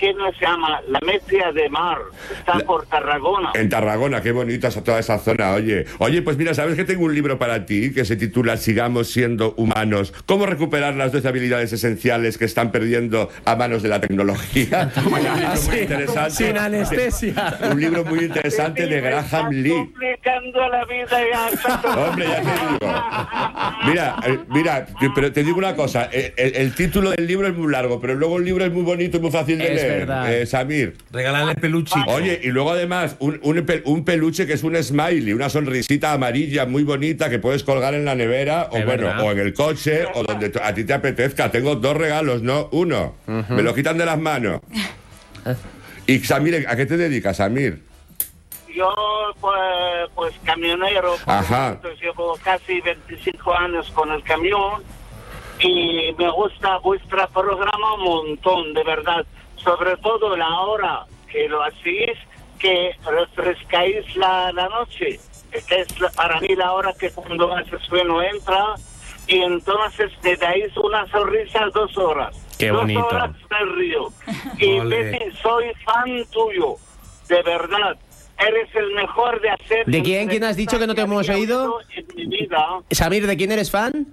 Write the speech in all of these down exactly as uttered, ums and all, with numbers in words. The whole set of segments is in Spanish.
aquí no se llama La Mesia de Mar, está la, por Tarragona. En Tarragona, qué bonita es toda esa zona, oye. Oye, pues mira, ¿sabes que tengo un libro para ti que se titula Sigamos siendo humanos? ¿Cómo recuperar las doce habilidades esenciales que están perdiendo a manos de la tecnología? Un libro muy interesante. Sin anestesia. Un libro muy interesante de Graham Lee. Complicando la vida ya. Hombre, ya te digo. Mira, eh, mira, pero te digo una cosa, el, el, el título del libro es muy largo, pero luego el libro es muy bonito y muy fácil de es leer. Verdad. Eh, Samir. Regálale peluchito. Oye, y luego además un, un, un peluche que es un smiley, una sonrisita amarilla muy bonita que puedes colgar en la nevera o, bueno, o en el coche o donde a ti te apetezca. Tengo dos regalos, no uno. Uh-huh. Me lo quitan de las manos. Y Samir, ¿a qué te dedicas, Samir? Yo, pues, pues camionero. Ajá. Llevo casi veinticinco años con el camión y me gusta vuestro programa un montón, de verdad. Sobre todo la hora que lo hacéis, que refrescáis la, la noche. Que es para mí la hora que cuando hace sueño entra y entonces te dais una sonrisa dos horas. Qué bonito. Dos horas me río. Y Betty, soy fan tuyo, de verdad. Eres el mejor de hacer... ¿De quién? ¿Quién has dicho que no te hemos oído? En mi vida. Samir, ¿de quién eres fan?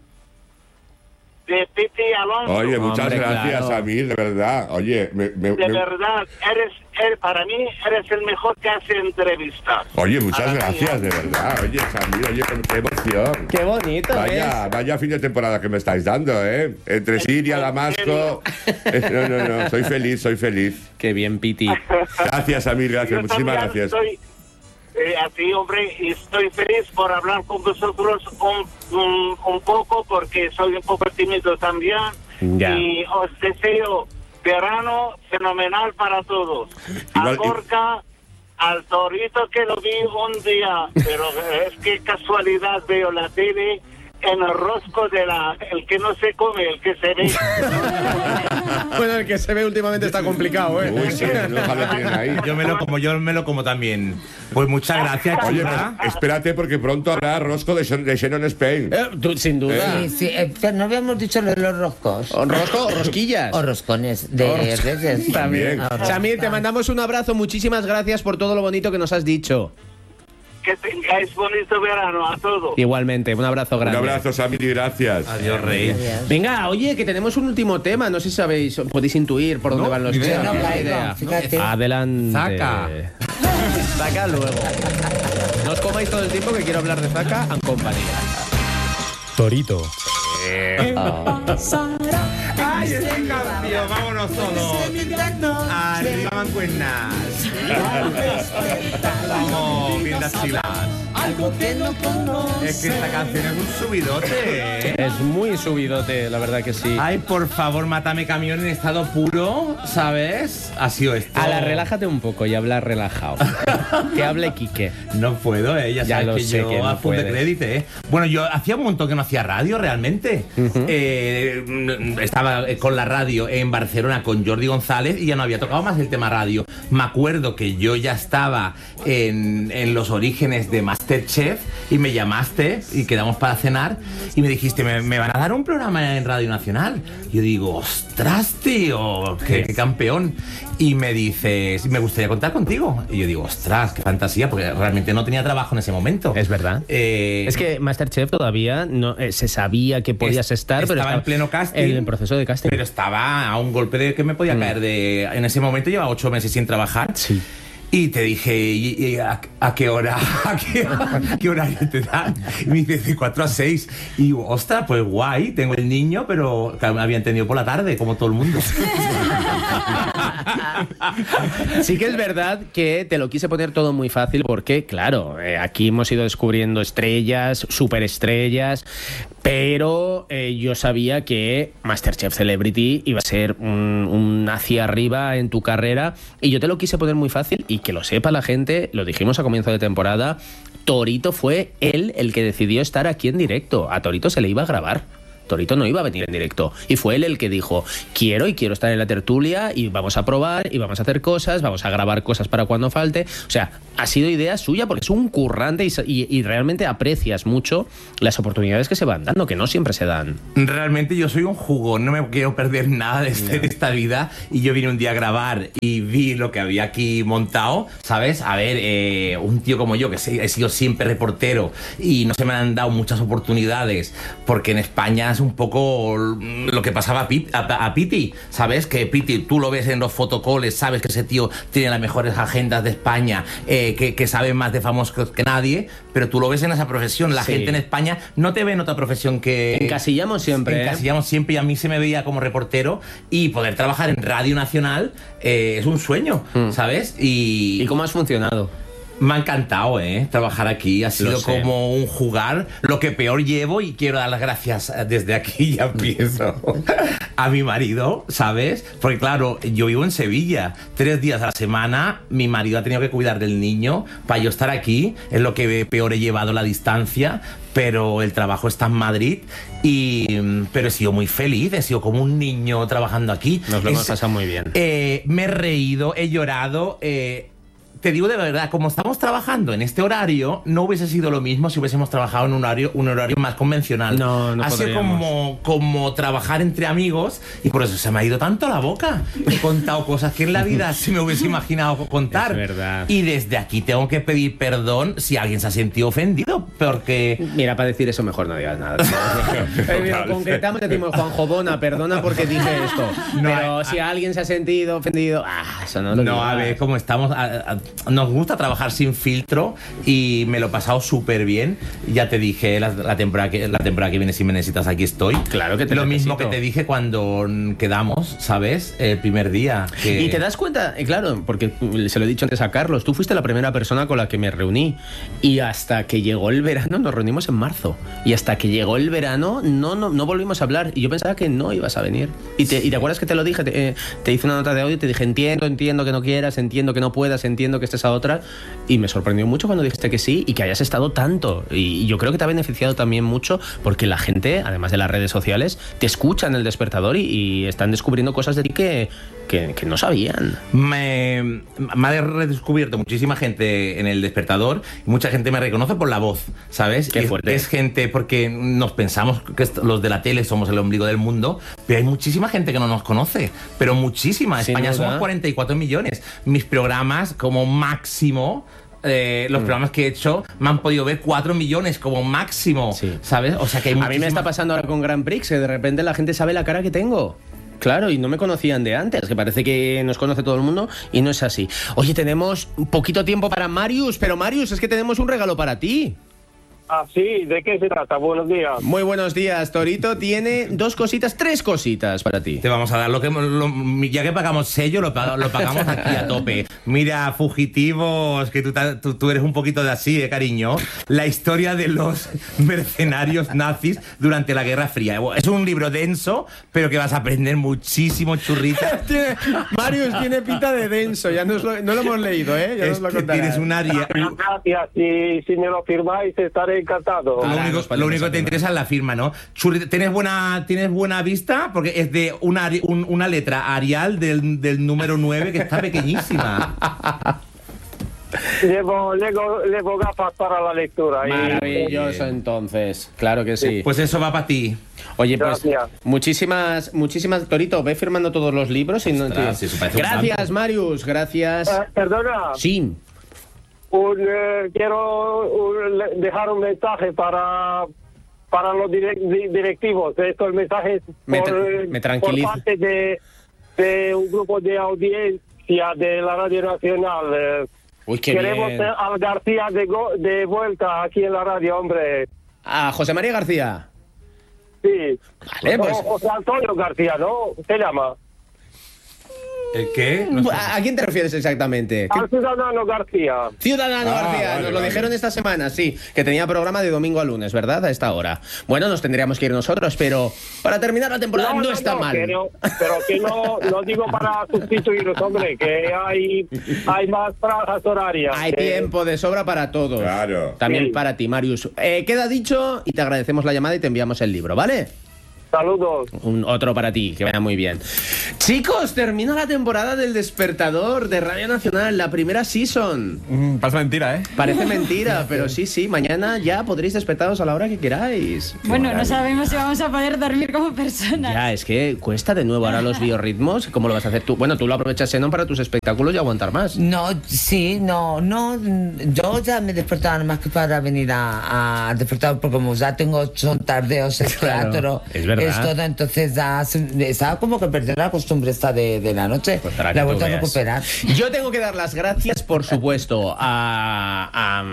De Piti Alonso. Oye, muchas Hombre, gracias, claro. Samir, de verdad. Oye, me, me, De me... verdad, eres, eres, para mí, eres el mejor que hace entrevistas. Oye, muchas Para gracias, mí, de verdad. Oye, Samir, oye, qué emoción. Qué bonito, Vaya, vaya fin de temporada que me estáis dando, ¿eh? Entre Siria, Damasco... No, no, no, soy feliz, soy feliz. Qué bien, Piti. Gracias, Samir, gracias, Yo muchísimas también gracias. Estoy, eh, a ti, hombre, y estoy feliz por hablar con vosotros un, un, un poco, porque soy un poco tímido también. Ya. Y os deseo verano fenomenal para todos. Igual, a Gorka, al Torito que lo vi un día, pero es que casualidad veo la tele en el rosco de la... el que no se come, el que se ve. Bueno, el que se ve últimamente está complicado, ¿eh? Uy, sí, no, ojalá tienen ahí. Yo me lo como, yo me lo como también. Pues muchas gracias, Oye, chula. pues, espérate porque pronto habrá rosco de, Shen- de Shannon Spain. Eh, tú, sin duda. Sí, sí, eh, pero no habíamos dicho lo de los roscos. ¿O rosco o rosquillas? O roscones de reyes. También. Ahora. Samir, te mandamos un abrazo. Muchísimas gracias por todo lo bonito que nos has dicho. Que tengáis bonito verano a todos. Igualmente, un abrazo Un grande. abrazo, Samir, y gracias. Adiós, rey. Venga, oye, que tenemos un último tema. No sé si sabéis, podéis intuir por dónde No, van los ni idea. temas. No ¿Qué caigo, idea? fíjate. Adelante. Zaca. Zaca luego. No os comáis todo el tiempo que quiero hablar de Zaca and compañía. Torito. ¡Ay, ese cambio! ¡Vámonos todos! ¡Arriba, mancuernas! ¡Vamos, bien las chilas! Es que esta canción es un subidote. Es muy subidote, la verdad que sí. Ay, por favor, mátame camión en estado puro, ¿sabes? Ha sido esto. A la relájate un poco y habla relajado. Que hable Quique. No puedo, ¿eh? Ya, Ya sabes lo que sé yo que no a punto de puedes. crédito, ¿eh? Bueno, yo hacía un montón que no hacía radio, realmente. Ujú. eh, estaba con la radio en Barcelona con Jordi González y ya no había tocado más el tema radio. Me acuerdo que yo ya estaba en, en los orígenes de Masterchef y me llamaste y quedamos para cenar y me dijiste, me, me van a dar un programa en Radio Nacional. Yo digo, ostras, tío, qué, qué campeón. Y me dices, me gustaría contar contigo. Y yo digo, ostras, qué fantasía, porque realmente no tenía trabajo en ese momento. Es verdad. Eh, Es que Masterchef todavía no eh, se sabía que podías es- estar, pero estaba en pleno casting. En el proceso de casting. Pero estaba a un golpe de que me podía Mm. caer de... En ese momento llevaba ocho meses sin trabajar. Sí. Y te dije, ¿y, y a, a qué hora? ¿A qué, a qué horario te dan? Y me dice, de cuatro a seis. Y digo, ostras, pues guay, tengo el niño, pero que me había entendido por la tarde, como todo el mundo. Sí que es verdad que te lo quise poner todo muy fácil porque, claro, eh, aquí hemos ido descubriendo estrellas, superestrellas, pero eh, yo sabía que Masterchef Celebrity iba a ser un, un hacia arriba en tu carrera y yo te lo quise poner muy fácil y que lo sepa la gente, lo dijimos a comienzo de temporada, Torito fue él el que decidió estar aquí en directo. A Torito se le iba a grabar. Torito no iba a venir en directo. Y fue él el que dijo, quiero y quiero estar en la tertulia y vamos a probar y vamos a hacer cosas, vamos a grabar cosas para cuando falte. O sea, ha sido idea suya porque es un currante y, y, y realmente aprecias mucho las oportunidades que se van dando, que no siempre se dan. Realmente yo soy un jugón, no me quiero perder nada de, este, de esta vida, y yo vine un día a grabar y vi lo que había aquí montado, ¿sabes? A ver, eh, un tío como yo, que he sido siempre reportero y no se me han dado muchas oportunidades, porque en España es un poco lo que pasaba a, Pip, a, a Piti, ¿sabes? Que Piti, tú lo ves en los fotocoles, sabes que ese tío tiene las mejores agendas de España, eh, que, que sabe más de famosos que nadie, pero tú lo ves en esa profesión. La sí. gente en España no te ve en otra profesión que... Encasillamos siempre. Encasillamos ¿eh? siempre, y a mí se me veía como reportero, y poder trabajar en Radio Nacional eh, es un sueño, mm. ¿sabes? Y... ¿Y cómo has funcionado? Me ha encantado, ¿eh? Trabajar aquí. Ha sido como un jugar. Lo que peor llevo, y quiero dar las gracias desde aquí, ya empiezo, a mi marido, ¿sabes? Porque claro, yo vivo en Sevilla. Tres días a la semana, mi marido ha tenido que cuidar del niño para yo estar aquí. Es lo que peor he llevado la distancia. Pero el trabajo está en Madrid, y, pero he sido muy feliz, he sido como un niño trabajando aquí. Nos lo hemos pasado muy bien. Eh, me he reído, he llorado... Eh, Te digo de verdad, como estamos trabajando en este horario, no hubiese sido lo mismo si hubiésemos trabajado en un horario, un horario más convencional. No, no Ha sido como, como trabajar entre amigos, y por eso se me ha ido tanto la boca. He contado cosas que en la vida se me hubiese imaginado contar. Es verdad. Y desde aquí tengo que pedir perdón si alguien se ha sentido ofendido, porque... Mira, para decir eso mejor no digas nada. eh, concretamos, decimos, Juanjo Bona, perdona porque dije esto. No, pero a, si alguien se ha sentido ofendido, ah, eso no lo No, digas. a ver, como estamos... A, a, nos gusta trabajar sin filtro, y me lo he pasado súper bien. Ya te dije la, la, temporada que, la temporada que viene, si me necesitas, aquí estoy. Claro que te Lo necesito. mismo que te dije cuando quedamos, ¿sabes? El primer día. Que... Y te das cuenta, eh, claro, porque se lo he dicho antes a Carlos, tú fuiste la primera persona con la que me reuní, y hasta que llegó el verano, nos reunimos en marzo, y hasta que llegó el verano no, no, no volvimos a hablar, y yo pensaba que no ibas a venir. Y te, y te acuerdas que te lo dije, te, eh, te hice una nota de audio y te dije, entiendo, entiendo que no quieras, entiendo que no puedas, entiendo que estés a otra, y me sorprendió mucho cuando dijiste que sí y que hayas estado tanto, y yo creo que te ha beneficiado también mucho porque la gente, además de las redes sociales, te escucha en El Despertador y, y están descubriendo cosas de ti que, que, que no sabían. Me, me ha redescubierto muchísima gente en El Despertador, y mucha gente me reconoce por la voz, ¿sabes? Qué fuerte. Es, es gente, porque nos pensamos que los de la tele somos el ombligo del mundo, pero hay muchísima gente que no nos conoce, pero muchísima. En España somos cuarenta y cuatro millones. Mis programas, como máximo, eh, los mm. programas que he hecho, me han podido ver cuatro millones como máximo, sí. ¿sabes? O sea que hay muchísima... A mí me está pasando ahora con Grand Prix, que de repente la gente sabe la cara que tengo. Claro, y no me conocían de antes, que parece que nos conoce todo el mundo, y no es así. Oye, tenemos un poquito tiempo para Marius, pero Marius, es que tenemos un regalo para ti. Ah, sí, ¿de qué se trata? Buenos días. Muy buenos días. Torito tiene dos cositas, tres cositas para ti. Te vamos a dar lo que lo, ya que pagamos sello, lo, lo pagamos aquí a tope. Mira, fugitivos, que tú, tú, tú eres un poquito de así, ¿eh, cariño? La historia de los mercenarios nazis durante la Guerra Fría. Es un libro denso, pero que vas a aprender muchísimo, churrita. tiene, Marius tiene pinta de denso, ya nos lo, no lo hemos leído, ¿eh? Ya es nos lo que tienes un área... Gracias, y si me lo firmáis estaré encantado. Lo único, lo único que te interesa es la firma, ¿no? Churri, ¿tienes buena, ¿tienes buena vista? Porque es de una, un, una letra Arial del, del número nueve, que está pequeñísima. Llevo, llevo, llevo gafas para la lectura. Maravilloso, entonces. Claro que sí. Pues eso va para ti. Oye, pues gracias. muchísimas, muchísimas... Torito, ve firmando todos los libros. Y no, Ostras, sí, gracias, Marius, gracias. Eh, perdona. Sí. Un, eh, quiero un, dejar un mensaje para para los direct, directivos. Esto el mensaje es me, por, me tranquiliza. por parte de, de un grupo de audiencia de la Radio Nacional. Eh, Uy, qué queremos bien. al García de, go, de vuelta aquí en la radio, hombre. ¿A José María García? Sí. Vale, pues... O, José Antonio García, ¿no? Se llama. ¿El qué? No sé. ¿A quién te refieres exactamente? Al Ciudadano García. Ciudadano Ah, García, vale, nos lo vale. dijeron esta semana, sí, que tenía programa de domingo a lunes, ¿verdad? A esta hora. Bueno, nos tendríamos que ir nosotros, pero para terminar la temporada no, no, no está no, mal. Que no, pero que no, no digo para sustituirlos, hombre, que hay, hay más franjas horarias. Hay que... tiempo de sobra para todos. Claro. También Sí. para ti, Marius. Eh, queda dicho y te agradecemos la llamada y te enviamos el libro, ¿vale? Saludos. Un otro para ti, que vaya muy bien. Chicos, termina la temporada del Despertador de Radio Nacional, la primera season. Mm, parece mentira, ¿eh? Parece mentira, pero sí, sí, mañana ya podréis despertaros a la hora que queráis. Bueno, no sabemos si vamos a poder dormir como personas. Ya, es que cuesta de nuevo ahora los biorritmos. ¿Cómo lo vas a hacer tú? Bueno, tú lo aprovechas, Xenón, para tus espectáculos y aguantar más. No, sí, no, no. Yo ya me he despertado nada más que para venir a, a despertar, porque como ya tengo, son tardeos, el Claro, teatro, es verdad. es todo, entonces ya se- estaba como que perder la costumbre esta de, de la noche. Pues para que la he tú vuelto a veas. recuperar. Yo tengo que dar las gracias, por supuesto, a,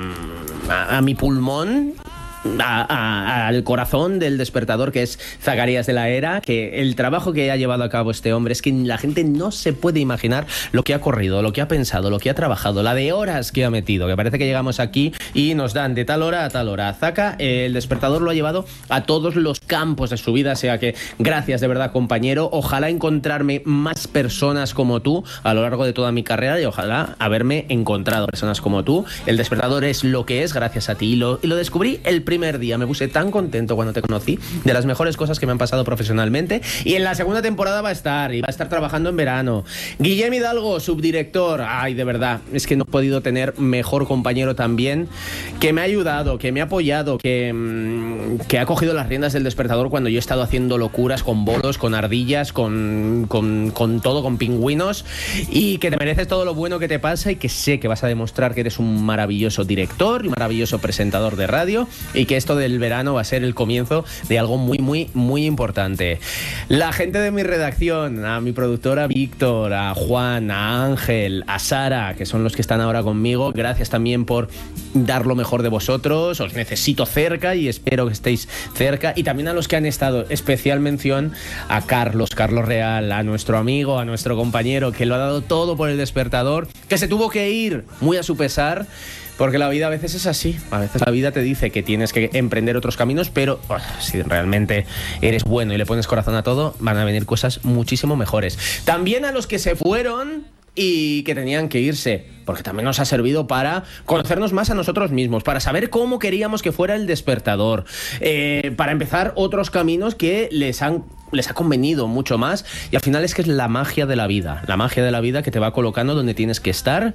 a, a- a mi pulmón. A- a- al corazón del Despertador, que es Zacarías de la Era, que el trabajo que ha llevado a cabo este hombre es que la gente no se puede imaginar lo que ha corrido, lo que ha pensado, lo que ha trabajado, la de horas que ha metido, que parece que llegamos aquí y nos dan de tal hora a tal hora. Zaca, eh, el Despertador lo ha llevado a todos los campos de su vida, o sea que gracias de verdad, compañero. Ojalá encontrarme más personas como tú a lo largo de toda mi carrera y ojalá haberme encontrado personas como tú. El Despertador es lo que es gracias a ti y lo, y lo descubrí el primer día. Me puse tan contento cuando te conocí, de las mejores cosas que me han pasado profesionalmente. Y en la segunda temporada va a estar, y va a estar trabajando en verano. Guillem Hidalgo, subdirector. Ay, de verdad, es que no he podido tener mejor compañero también, que me ha ayudado, que me ha apoyado, que, mm, que ha cogido las riendas del Despertador cuando yo he estado haciendo locuras con bolos, con ardillas, con, con, con todo, con pingüinos, y que te mereces todo lo bueno que te pasa y que sé que vas a demostrar que eres un maravilloso director y un maravilloso presentador de radio y que esto del verano va a ser el comienzo de algo muy, muy, muy importante. La gente de mi redacción, a mi productora Víctor, a Juan, a Ángel, a Sara, que son los que están ahora conmigo, gracias también por dar lo mejor de vosotros. Os necesito cerca y espero que estéis cerca. Y también a los que han estado, especial mención a Carlos, Carlos Real, a nuestro amigo, a nuestro compañero, que lo ha dado todo por el Despertador, que se tuvo que ir muy a su pesar. Porque la vida a veces es así, a veces la vida te dice que tienes que emprender otros caminos, pero oh, si realmente eres bueno y le pones corazón a todo, van a venir cosas muchísimo mejores. También a los que se fueron y que tenían que irse, porque también nos ha servido para conocernos más a nosotros mismos, para saber cómo queríamos que fuera el Despertador, eh, para empezar otros caminos que les han les ha convenido mucho más, y al final es que es la magia de la vida, la magia de la vida que te va colocando donde tienes que estar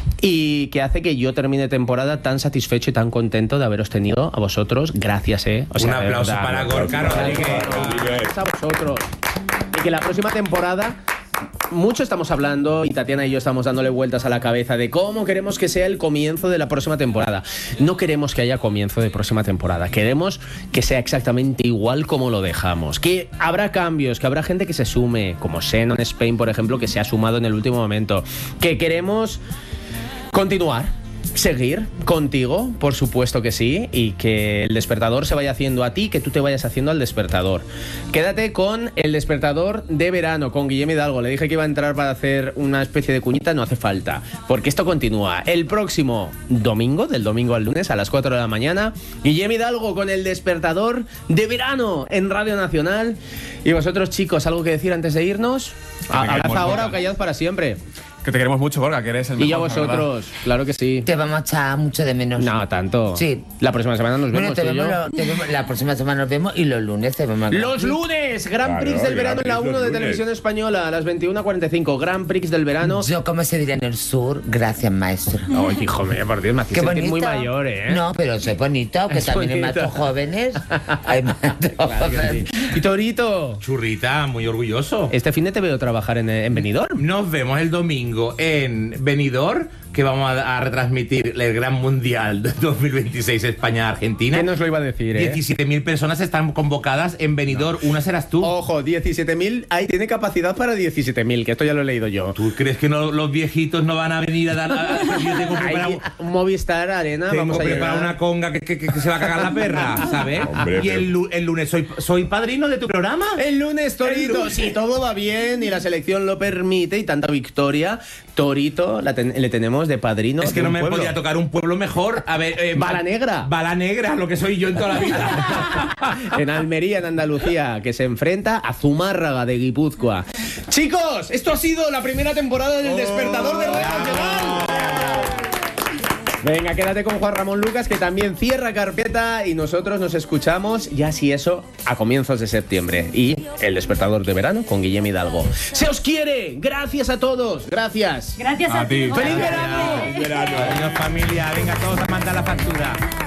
y que hace que yo termine temporada tan satisfecho y tan contento de haberos tenido a vosotros. Gracias, eh. O sea, Un aplauso verdad, para un Gorka aplauso. Rodríguez. Gracias a vosotros. Y que la próxima temporada, mucho estamos hablando, y Tatiana y yo estamos dándole vueltas a la cabeza de cómo queremos que sea el comienzo de la próxima temporada. No queremos que haya comienzo de próxima temporada, queremos que sea exactamente igual como lo dejamos, que habrá cambios, que habrá gente que se sume, como Xenón Spain, por ejemplo, que se ha sumado en el último momento, que queremos continuar, seguir contigo, por supuesto que sí, y que el Despertador se vaya haciendo a ti, que tú te vayas haciendo al Despertador. Quédate con el Despertador de verano, con Guillem Hidalgo. Le dije que iba a entrar para hacer una especie de cuñita, no hace falta, porque esto continúa. El próximo domingo, del domingo al lunes, a las cuatro de la mañana, Guillem Hidalgo con el Despertador de verano en Radio Nacional. Y vosotros, chicos, ¿algo que decir antes de irnos? ¿Hablad ahora o callad para siempre? Que te queremos mucho, Gorka, que eres el mejor. Y a vosotros, claro que sí. Te vamos a echar mucho de menos. No, tanto. Sí. La próxima semana nos Bueno, vemos. te tú y vemos, yo. lo- te vemos- la próxima semana nos vemos y los lunes te vemos. Los lunes, Gran Claro, Prix del Gran verano en la Prix uno los de lunes. Televisión Española a las veintiuna cuarenta y cinco. Gran Prix del verano. Yo, como se diría en el sur, gracias, maestro. Ay, hijo mío, por Dios, me haces Qué sentir bonito. muy mayor, ¿eh? No, pero soy bonito, que Es también hay bonito. matos jóvenes. Hay matos Claro que jóvenes. sí. Y Torito, Churrita, muy orgulloso. este fin de te veo trabajar en, en Benidorm. Nos vemos el domingo en Benidorm, que vamos a, a retransmitir el Gran Mundial de dos mil veintiséis España-Argentina. ¿Quién nos lo iba a decir, eh? diecisiete mil personas están convocadas en Benidorm. Una serás tú. Ojo, diecisiete mil, ahí tiene capacidad para diecisiete mil, que esto ya lo he leído yo. ¿Tú crees que no, los viejitos no van a venir a dar... A, a- yo tengo preparado, Ahí, Movistar Arena, tengo vamos a preparado llegar. una conga que, que- que- que se va a cagar la perra, ¿sabes? Hombre, y el, lu- el lunes soy, soy padrino de tu programa. El lunes, Torito, El lunes. si todo va bien y la selección lo permite y tanta victoria, Torito la ten- le tenemos de padrino. Es que de no un me pueblo. podía tocar un pueblo mejor. A ver, eh, Bala Negra. Bala Negra, lo que soy yo en toda la vida. En Almería, en Andalucía, que se enfrenta a Zumárraga de Guipúzcoa. Chicos, esto ha sido la primera temporada del Despertador de Radio Nacional. Venga, quédate con Juan Ramón Lucas, que también cierra carpeta, y nosotros nos escuchamos, ya si eso, a comienzos de septiembre. Y El Despertador de Verano con Guillem Hidalgo. ¡Se os quiere! ¡Gracias a todos! ¡Gracias! Gracias a, A ti. ti. ¡Feliz verano! Feliz verano. Adiós, familia. Venga, todos a mandar la factura.